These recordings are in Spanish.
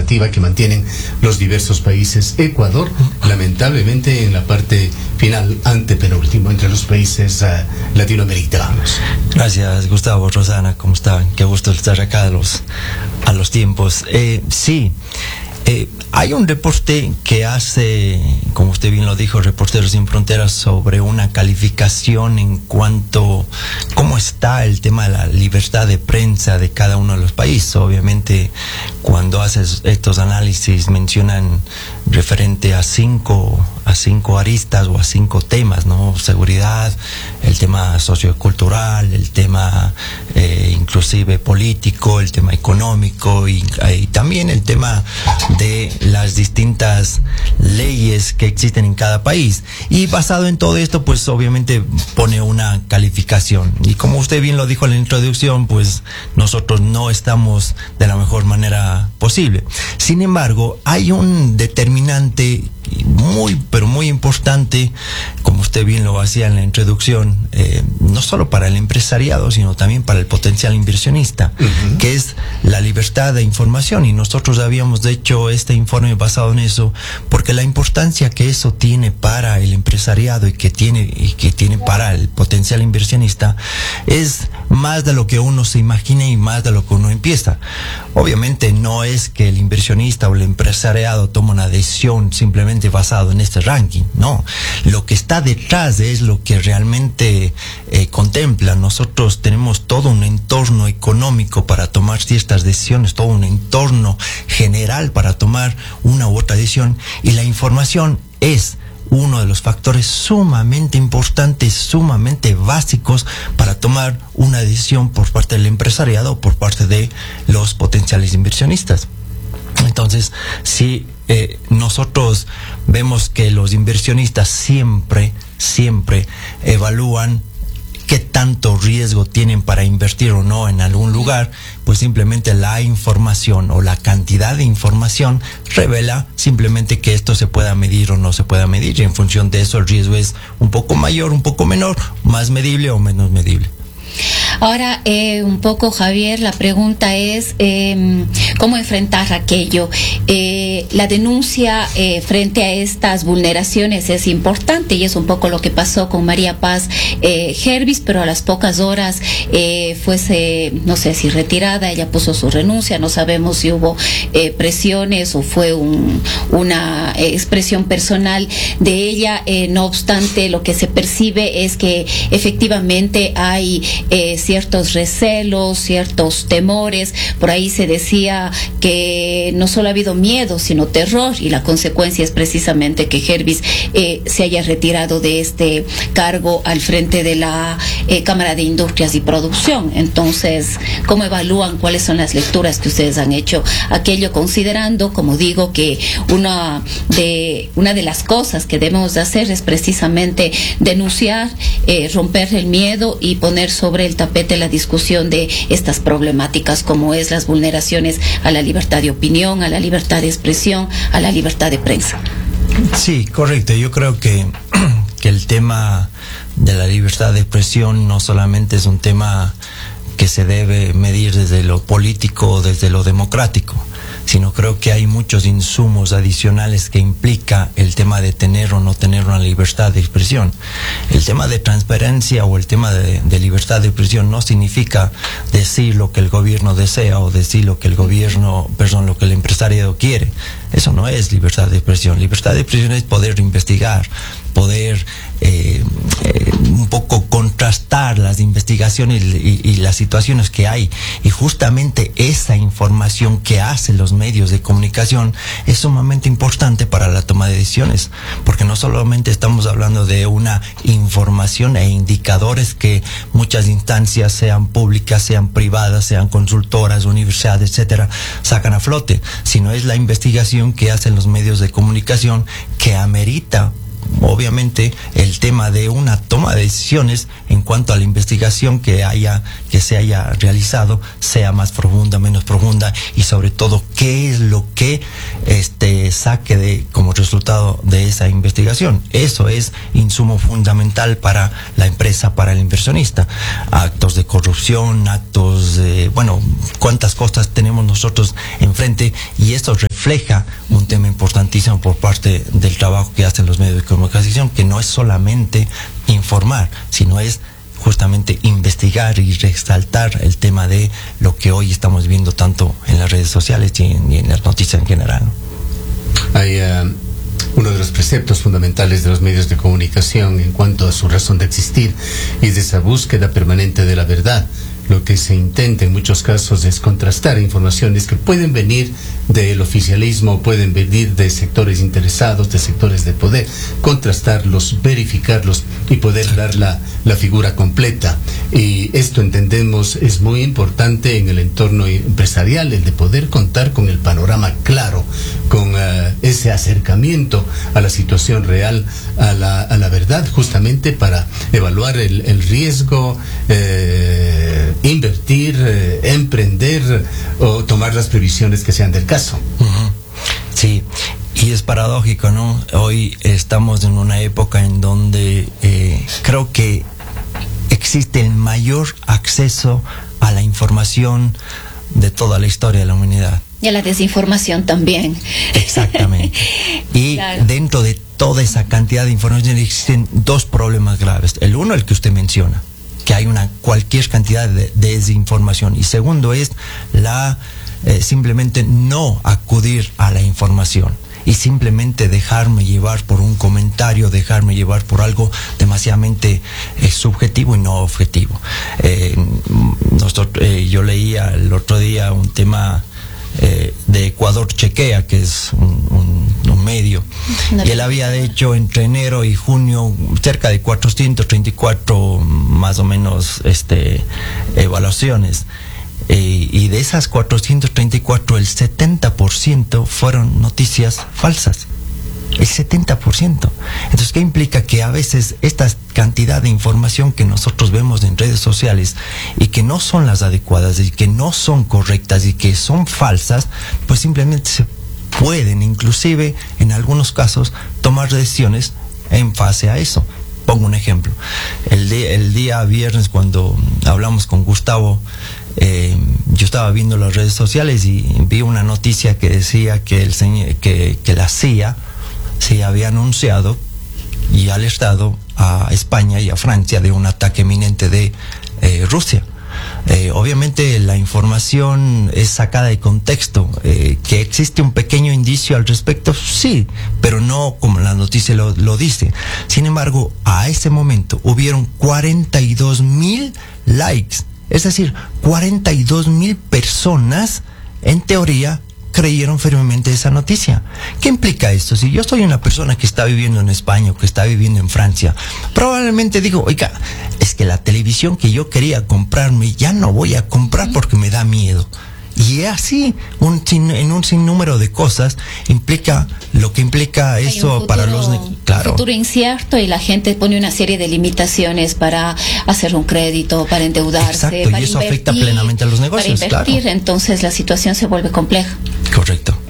narrativa que mantienen los diversos países. Ecuador, lamentablemente, en la parte final, antepenúltimo entre los países latinoamericanos. Gracias, Gustavo, Rosana, ¿cómo están? Qué gusto estar acá a los tiempos. Sí. Hay un reporte que hace, como usted bien lo dijo, Reporteros Sin Fronteras, sobre una calificación en cuanto a cómo está el tema de la libertad de prensa de cada uno de los países. Obviamente, cuando haces estos análisis mencionan referente a cinco aristas o a 5 temas, ¿no? Seguridad, el tema sociocultural, el tema inclusive político, el tema económico y también el tema de las distintas leyes que existen en cada país. Y basado en todo esto, pues obviamente pone una calificación. Y como usted bien lo dijo en la introducción, pues nosotros no estamos de la mejor manera posible. Sin embargo, hay un determinante pero muy importante, como usted bien lo hacía en la introducción, no solo para el empresariado, sino también para el potencial inversionista, que es la libertad de información. Y nosotros habíamos hecho este informe basado en eso, porque la importancia que eso tiene para el empresariado y que tiene para el potencial inversionista es más de lo que uno se imagina y más de lo que uno empieza. Obviamente no es que el inversionista o el empresariado toma una decisión simplemente basado en este ranking, no. Lo que está detrás es lo que realmente contempla. Nosotros tenemos todo un entorno económico para tomar ciertas decisiones, todo un entorno general para tomar una u otra decisión, y la información es uno de los factores sumamente importantes, sumamente básicos para tomar una decisión por parte del empresariado o por parte de los potenciales inversionistas. Entonces, si nosotros vemos que los inversionistas siempre evalúan qué tanto riesgo tienen para invertir o no en algún lugar, pues simplemente la información o la cantidad de información revela simplemente que esto se pueda medir o no se pueda medir, y en función de eso el riesgo es un poco mayor, un poco menor, más medible o menos medible. Ahora, un poco, Javier, la pregunta es ¿cómo enfrentar aquello? La denuncia frente a estas vulneraciones es importante, y es un poco lo que pasó con María Paz Hervis, pero a las pocas horas fuese, no sé si retirada, ella puso su renuncia, no sabemos si hubo presiones o fue una expresión personal de ella. No obstante, lo que se percibe es que efectivamente hay ciertos recelos, ciertos temores. Por ahí se decía que no solo ha habido miedo, sino terror, y la consecuencia es precisamente que Hervis se haya retirado de este cargo al frente de la Cámara de Industrias y Producción. Entonces, ¿cómo evalúan? ¿Cuáles son las lecturas que ustedes han hecho? Aquello, considerando, como digo, que una de las cosas que debemos de hacer es precisamente denunciar, romper el miedo y poner sobre el tapete la discusión de estas problemáticas, como es las vulneraciones a la libertad de opinión, a la libertad de expresión, a la libertad de prensa. Sí, correcto. Yo creo que el tema de la libertad de expresión no solamente es un tema que se debe medir desde lo político o desde lo democrático, sino creo que hay muchos insumos adicionales que implica el tema de tener o no tener una libertad de expresión. El tema de transparencia o el tema de libertad de expresión no significa decir lo que el gobierno desea o decir lo que lo que el empresario quiere. Eso no es libertad de expresión. Libertad de expresión es poder investigar, poder un poco contrastar las investigaciones y las situaciones que hay, y justamente esa información que hacen los medios de comunicación es sumamente importante para la toma de decisiones, porque no solamente estamos hablando de una información e indicadores que muchas instancias, sean públicas, sean privadas, sean consultoras, universidades, etcétera, sacan a flote, sino es la investigación que hacen los medios de comunicación que amerita obviamente el tema de una toma de decisiones en cuanto a la investigación que se haya realizado, sea más profunda, menos profunda, y sobre todo qué es lo que saque como resultado de esa investigación. Eso es insumo fundamental para la empresa, para el inversionista. Actos de corrupción, actos de, cuántas cosas tenemos nosotros enfrente, y estos refleja un tema importantísimo por parte del trabajo que hacen los medios de comunicación, que no es solamente informar, sino es justamente investigar y resaltar el tema de lo que hoy estamos viendo tanto en las redes sociales y en las noticias en general, ¿no? Hay uno de los preceptos fundamentales de los medios de comunicación en cuanto a su razón de existir y de esa búsqueda permanente de la verdad. Lo que se intenta en muchos casos es contrastar informaciones que pueden venir del oficialismo, pueden venir de sectores interesados, de sectores de poder, contrastarlos, verificarlos y poder dar la figura completa. Y esto, entendemos, es muy importante en el entorno empresarial, el de poder contar con el panorama claro, con ese acercamiento a la situación real, a la verdad, justamente para evaluar el riesgo, invertir, emprender o tomar las previsiones que sean del caso. Uh-huh. Sí, y es paradójico, ¿no? Hoy estamos en una época en donde creo que existe el mayor acceso a la información de toda la historia de la humanidad. Y a la desinformación también. Exactamente. Y claro, dentro de toda esa cantidad de información existen dos problemas graves. El uno, el que usted menciona, que hay cualquier cantidad de desinformación, y segundo es simplemente no acudir a la información y simplemente dejarme llevar por un comentario, dejarme llevar por algo demasiadamente subjetivo y no objetivo. Yo leía el otro día un tema de Ecuador Chequea, que es un medio, y él había hecho entre enero y junio cerca de 434 más o menos evaluaciones, y de esas 434 el 70% fueron noticias falsas. El 70%. Entonces, ¿qué implica? Que a veces esta cantidad de información que nosotros vemos en redes sociales y que no son las adecuadas y que no son correctas y que son falsas, pues simplemente se pueden, inclusive en algunos casos, tomar decisiones en base a eso. Pongo un ejemplo. El día viernes, cuando hablamos con Gustavo, yo estaba viendo las redes sociales y vi una noticia que decía que que la CIA se había anunciado y alertado a España y a Francia de un ataque inminente de Rusia. Obviamente la información es sacada de contexto. Que existe un pequeño indicio al respecto, sí, pero no como la noticia lo dice. Sin embargo, a ese momento hubieron 42,000 likes, es decir, 42,000 personas, en teoría, creyeron firmemente esa noticia. ¿Qué implica esto? Si yo soy una persona que está viviendo en España o que está viviendo en Francia, probablemente digo, oiga, es que la televisión que yo quería comprarme ya no voy a comprar porque me da miedo. Y así, en un sinnúmero de cosas, implica lo que implica eso para los... Claro. Un futuro incierto, y la gente pone una serie de limitaciones para hacer un crédito, para endeudarse. Exacto, para y eso afecta plenamente a los negocios. Para invertir, claro. Entonces la situación se vuelve compleja. Correcto.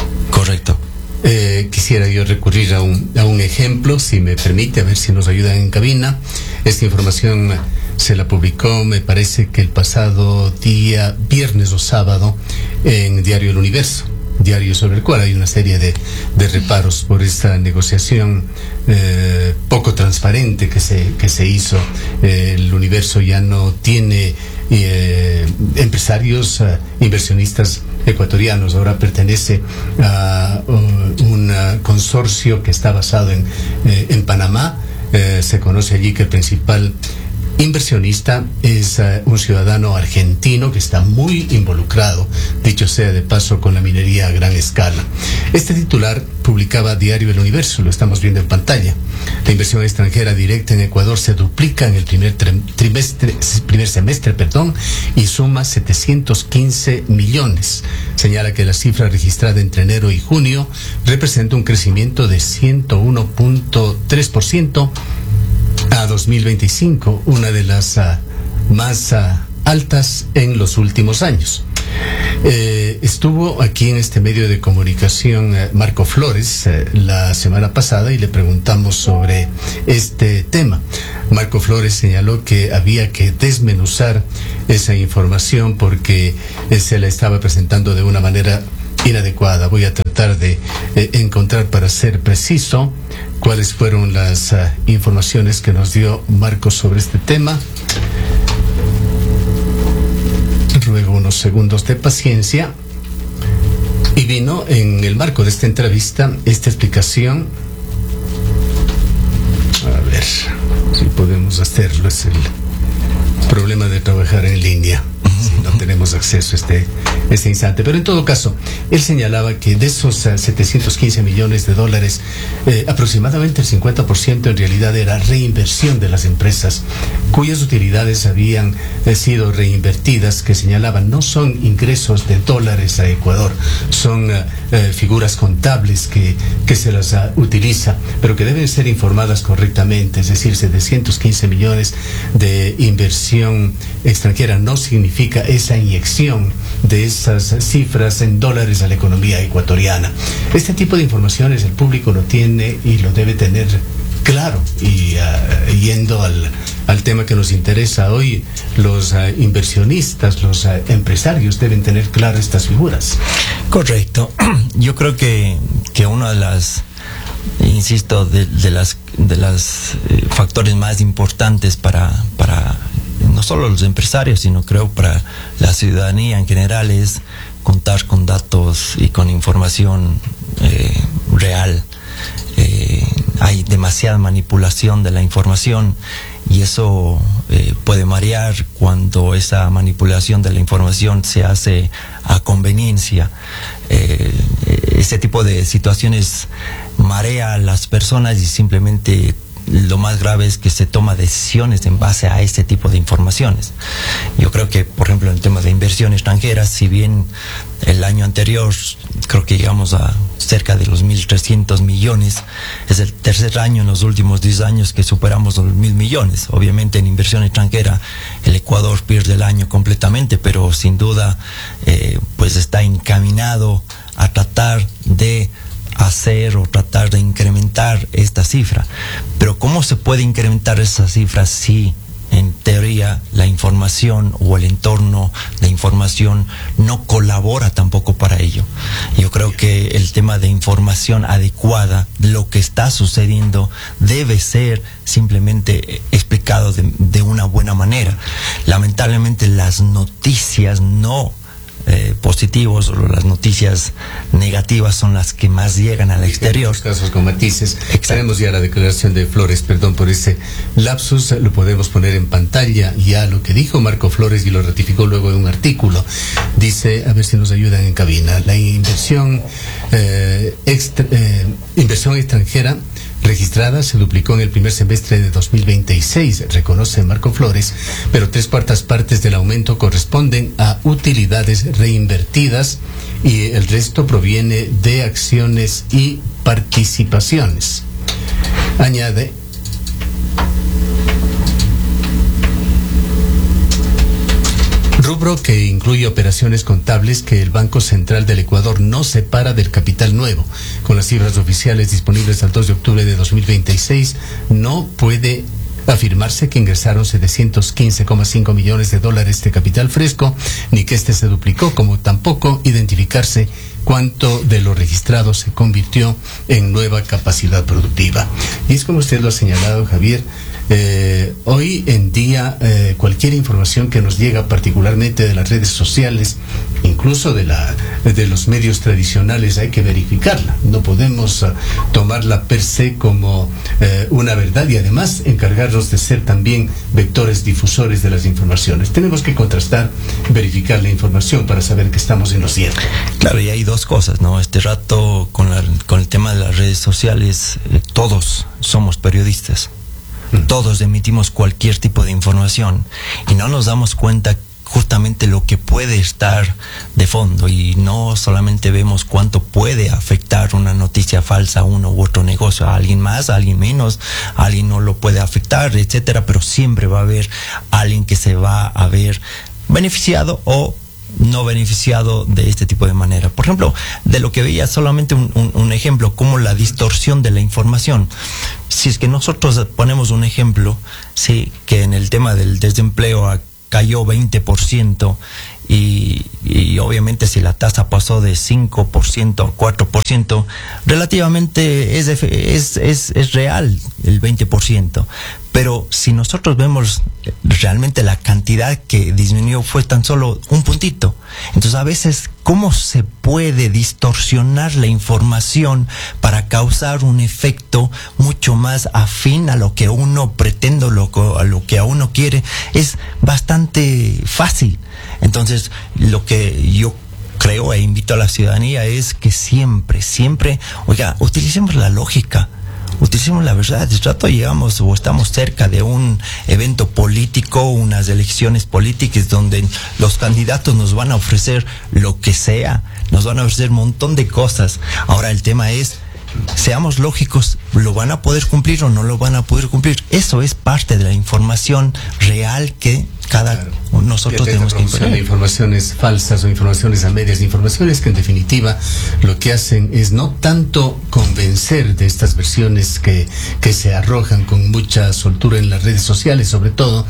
Quisiera yo recurrir a un ejemplo, si me permite, a ver si nos ayudan en cabina. Esta información se la publicó, me parece que el pasado día viernes o sábado, en Diario El Universo, diario sobre el cual hay una serie de reparos por esta negociación poco transparente que se hizo. El Universo ya no tiene empresarios, inversionistas ecuatorianos, ahora pertenece a un consorcio que está basado en Panamá. Se conoce allí que el principal inversionista es un ciudadano argentino que está muy involucrado, dicho sea de paso, con la minería a gran escala. Este titular publicaba Diario El Universo, lo estamos viendo en pantalla. La inversión extranjera directa en Ecuador se duplica en el primer semestre, y suma 715 millones. Señala que la cifra registrada entre enero y junio representa un crecimiento de 101.3% a 2025, una de las más altas en los últimos años. Estuvo aquí en este medio de comunicación Marco Flores la semana pasada y le preguntamos sobre este tema. Marco Flores señaló que había que desmenuzar esa información porque se la estaba presentando de una manera inadecuada. Voy a tratar tratar de encontrar, para ser preciso, cuáles fueron las informaciones que nos dio Marcos sobre este tema. Ruego unos segundos de paciencia. Y vino en el marco de esta entrevista esta explicación. A ver si podemos hacerlo. Es el problema de trabajar en línea, si no tenemos acceso a este instante. Pero en todo caso, él señalaba que de esos 715 millones de dólares, aproximadamente el 50% en realidad era reinversión de las empresas, cuyas utilidades habían sido reinvertidas, que señalaban no son ingresos de dólares a Ecuador, son figuras contables que se las utiliza, pero que deben ser informadas correctamente. Es decir, 715 millones de inversión extranjera no significa esa inyección de esas cifras en dólares a la economía ecuatoriana. Este tipo de informaciones el público lo tiene y lo debe tener claro. Y yendo al tema que nos interesa hoy, los inversionistas, los empresarios deben tener claras estas figuras. Correcto. Yo creo que una de las, insisto, de las factores más importantes para no solo los empresarios, sino creo para la ciudadanía en general, es contar con datos y con información real. Hay demasiada manipulación de la información y eso puede marear cuando esa manipulación de la información se hace a conveniencia. Ese tipo de situaciones marea a las personas y simplemente lo más grave es que se toma decisiones en base a este tipo de informaciones. Yo creo que, por ejemplo, en el tema de inversión extranjera, si bien el año anterior creo que llegamos a cerca de los 1.300 millones, es el tercer año en los últimos 10 años que superamos los 1.000 millones. Obviamente en inversión extranjera el Ecuador pierde el año completamente, pero sin duda pues está encaminado a tratar de hacer o tratar de incrementar esta cifra. Pero ¿cómo se puede incrementar esa cifra si en teoría la información o el entorno de información no colabora tampoco para ello? Yo creo que el tema de información adecuada, lo que está sucediendo, debe ser simplemente explicado de una buena manera. Lamentablemente las noticias no positivos o las noticias negativas son las que más llegan al exterior. En casos con matices. Tenemos ya la declaración de Flores, perdón por ese lapsus, lo podemos poner en pantalla ya lo que dijo Marco Flores y lo ratificó luego en un artículo. Dice, a ver si nos ayudan en cabina, la inversión extranjera registrada se duplicó en el primer semestre de 2026, reconoce Marco Flores, pero 3/4 partes del aumento corresponden a utilidades reinvertidas y el resto proviene de acciones y participaciones. Añade, rubro que incluye operaciones contables que el Banco Central del Ecuador no separa del capital nuevo. Con las cifras oficiales disponibles al 2 de octubre de 2026, no puede afirmarse que ingresaron 715,5 millones de dólares de capital fresco, ni que este se duplicó, como tampoco identificarse cuánto de lo registrado se convirtió en nueva capacidad productiva. Y es como usted lo ha señalado, Javier, hoy en día cualquier información que nos llega, particularmente de las redes sociales, incluso de los medios tradicionales, hay que verificarla. No podemos tomarla per se como una verdad y además encargarnos de ser también vectores difusores de las informaciones. Tenemos que contrastar, verificar la información para saber que estamos en lo cierto. Claro, y hay dos cosas, ¿no? Este rato con el tema de las redes sociales, todos somos periodistas. Todos emitimos cualquier tipo de información y no nos damos cuenta justamente lo que puede estar de fondo, y no solamente vemos cuánto puede afectar una noticia falsa a uno u otro negocio, a alguien más, a alguien menos, a alguien no lo puede afectar, etcétera, pero siempre va a haber alguien que se va a ver beneficiado o no beneficiado de este tipo de manera. Por ejemplo, de lo que veía, solamente un ejemplo, como la distorsión de la información. Si es que nosotros ponemos un ejemplo, sí, que en el tema del desempleo cayó 20% y obviamente si la tasa pasó de 5% a 4%, relativamente es real el 20%. Pero si nosotros vemos realmente la cantidad que disminuyó fue tan solo un puntito. Entonces a veces, ¿cómo se puede distorsionar la información para causar un efecto mucho más afín a lo que uno pretende, a lo que uno quiere? Es bastante fácil. Entonces, lo que yo creo e invito a la ciudadanía es que siempre, oiga, utilicemos la lógica. Utilicemos la verdad. De rato llegamos o estamos cerca de un evento político, unas elecciones políticas donde los candidatos nos van a ofrecer lo que sea, nos van a ofrecer un montón de cosas. Ahora el tema es, seamos lógicos, ¿lo van a poder cumplir o no lo van a poder cumplir? Eso es parte de la información real que nosotros tenemos que imponer. De informaciones falsas o informaciones a medias, informaciones que en definitiva lo que hacen es no tanto convencer de estas versiones que se arrojan con mucha soltura en las redes sociales, sobre todo,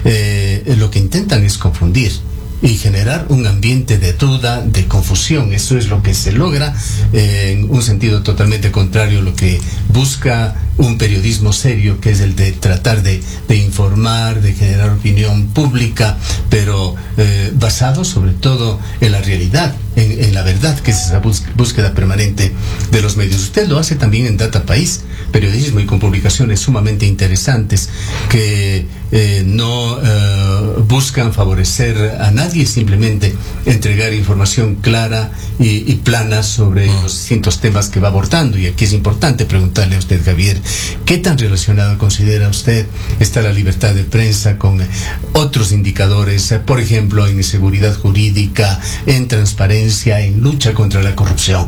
lo que intentan es confundir y generar un ambiente de duda, de confusión. Eso es lo que se logra en un sentido totalmente contrario a lo que busca un periodismo serio, que es el de tratar de informar, de generar opinión pública, pero basado sobre todo en la realidad, en la verdad, que es esa búsqueda permanente de los medios. Usted lo hace también en Data País, periodismo y con publicaciones sumamente interesantes que no buscan favorecer a nadie, simplemente entregar información clara y plana sobre los distintos temas que va abordando. Y aquí es importante preguntarle a usted, Javier, ¿qué tan relacionado considera usted está la libertad de prensa con otros indicadores, por ejemplo, en seguridad jurídica, en transparencia, en lucha contra la corrupción?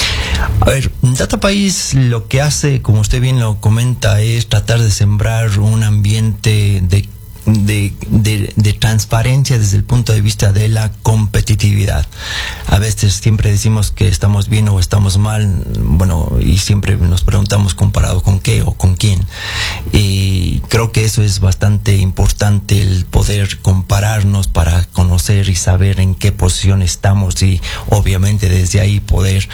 A ver, Data País lo que hace, como usted bien lo comenta, es tratar de sembrar un ambiente de transparencia desde el punto de vista de la competitividad. A veces siempre decimos que estamos bien o estamos mal, bueno, y siempre nos preguntamos comparado con qué o con quién. Y creo que eso es bastante importante, el poder compararnos para conocer y saber en qué posición estamos y obviamente desde ahí poder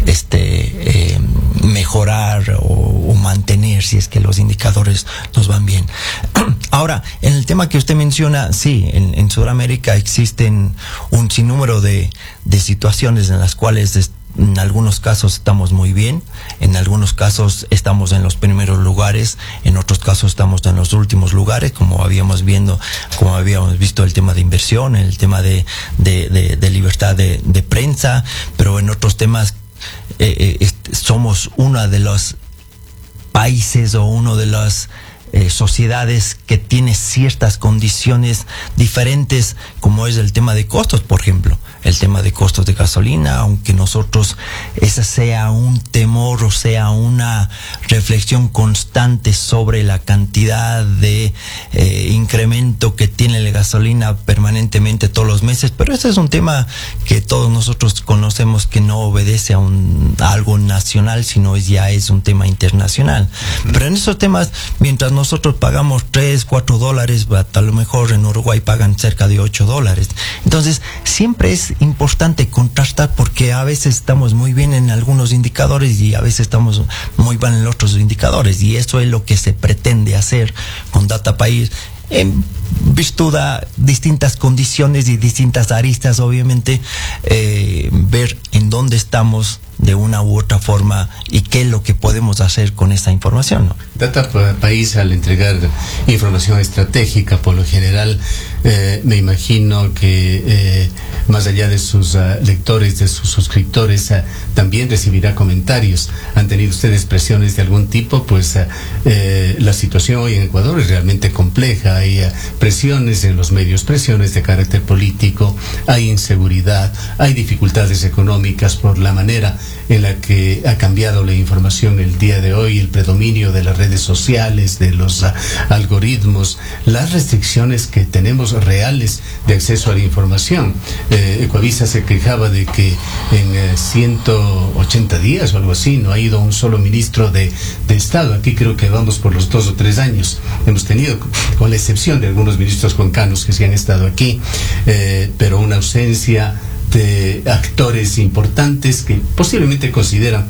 mejorar o mantener si es que los indicadores nos van bien. Ahora, en el tema que usted menciona, sí, en Sudamérica existen un sinnúmero de situaciones en las cuales en algunos casos estamos muy bien, en algunos casos estamos en los primeros lugares, en otros casos estamos en los últimos lugares, como habíamos visto el tema de inversión, el tema de libertad de prensa, pero en otros temas somos uno de los países o uno de las sociedades que tiene ciertas condiciones diferentes, como es el tema de costos, por ejemplo, el tema de costos de gasolina, aunque nosotros esa sea un temor o sea una reflexión constante sobre la cantidad de incremento que tiene la gasolina permanentemente todos los meses, pero ese es un tema que todos nosotros conocemos que no obedece a algo nacional, sino ya es un tema internacional. Pero en esos temas, mientras nosotros pagamos $3, $4, a lo mejor en Uruguay pagan cerca de $8. Entonces, siempre es importante contrastar, porque a veces estamos muy bien en algunos indicadores y a veces estamos muy mal en otros indicadores, y eso es lo que se pretende hacer con Data País, en virtud a distintas condiciones y distintas aristas, obviamente, ver en dónde estamos de una u otra forma y qué es lo que podemos hacer con esa información, ¿no? Data País, al entregar información estratégica, por lo general, me imagino que más allá de sus lectores, de sus suscriptores, también recibirá comentarios. ¿Han tenido ustedes presiones de algún tipo? Pues la situación hoy en Ecuador es realmente compleja. Hay presiones en los medios, presiones de carácter político, hay inseguridad, hay dificultades económicas por la manera en la que ha cambiado la información el día de hoy, el predominio de las redes sociales, de los algoritmos, las restricciones que tenemos reales de acceso a la información. Ecuavisa se quejaba de que en 180 días o algo así no ha ido un solo ministro de Estado. Aquí creo que vamos por los 2 o 3 años. Hemos tenido, con la excepción de algunos los ministros juancanos que sí han estado aquí, pero una ausencia de actores importantes que posiblemente consideran